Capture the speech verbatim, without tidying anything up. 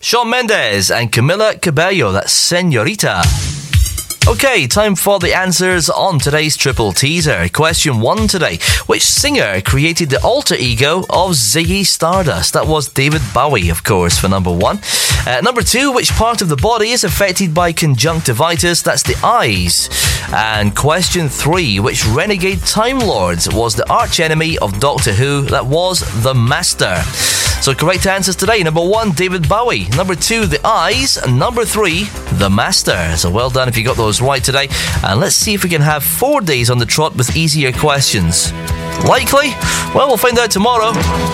Shawn Mendes and Camila Cabello, that's Senorita. Okay, time for the answers on today's Triple Teaser. Question one today. Which singer created the alter ego of Ziggy Stardust? That was David Bowie, of course, for number one. Uh, number two, which part of the body is affected by conjunctivitis? That's the eyes. And question three, which renegade Time Lord was the archenemy of Doctor Who? That was the Master. So correct answers today. Number one, David Bowie. Number two, the eyes. And number three, the Master. So well done if you got those right today. And let's see if we can have four days on the trot with easier questions. Likely? Well, we'll find out tomorrow.